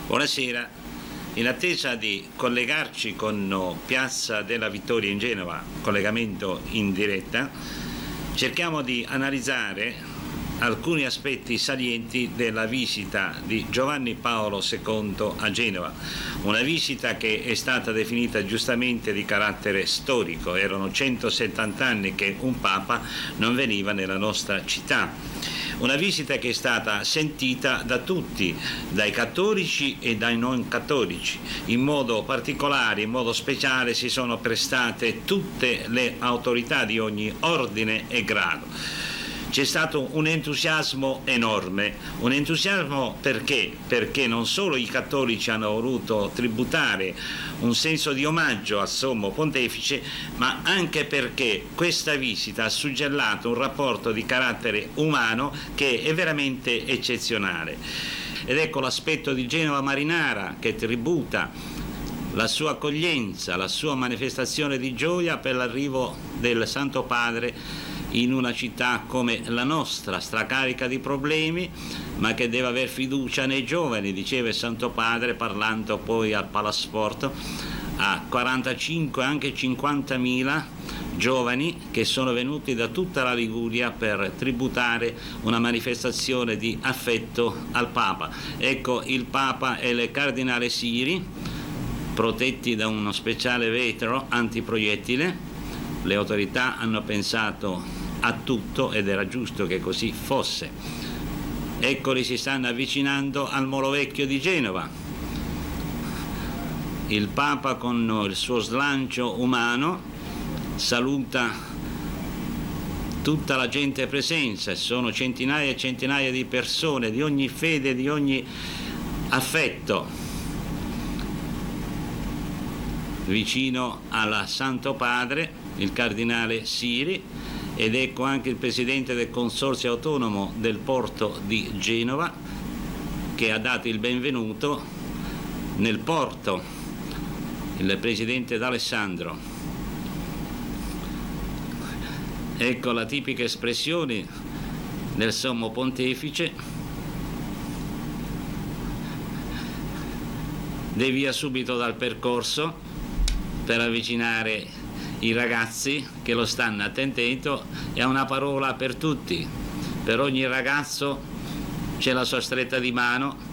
Buonasera. In attesa di collegarci con Piazza della Vittoria in Genova, collegamento in diretta, cerchiamo di analizzare alcuni aspetti salienti della visita di Giovanni Paolo II a Genova, una visita che è stata definita giustamente di carattere storico. Erano 170 anni che un Papa non veniva nella nostra città. Una visita che è stata sentita da tutti, dai cattolici e dai non cattolici. In modo particolare, in modo speciale si sono prestate tutte le autorità di ogni ordine e grado. C'è stato un entusiasmo enorme, un entusiasmo perché non solo i cattolici hanno voluto tributare un senso di omaggio al Sommo Pontefice, ma anche perché questa visita ha suggellato un rapporto di carattere umano che è veramente eccezionale. Ed ecco l'aspetto di Genova Marinara che tributa la sua accoglienza, la sua manifestazione di gioia per l'arrivo del Santo Padre in una città come la nostra, stracarica di problemi, ma che deve aver fiducia nei giovani, diceva il Santo Padre parlando poi al Palasport a 45, anche 50.000 giovani che sono venuti da tutta la Liguria per tributare una manifestazione di affetto al Papa. Ecco, il Papa e il Cardinale Siri, protetti da uno speciale vetro antiproiettile. Le autorità hanno pensato a tutto ed era giusto che così fosse. Eccoli, si stanno avvicinando al Molo Vecchio di Genova. Il Papa con il suo slancio umano saluta tutta la gente presente, sono centinaia e centinaia di persone di ogni fede, di ogni affetto, vicino al Santo Padre, il Cardinale Siri, ed ecco anche il Presidente del Consorzio Autonomo del Porto di Genova che ha dato il benvenuto nel porto, il Presidente D'Alessandro. Ecco la tipica espressione del Sommo Pontefice: devia subito dal percorso per avvicinare i ragazzi che lo stanno attendendo, e ha una parola per tutti. Per ogni ragazzo c'è la sua stretta di mano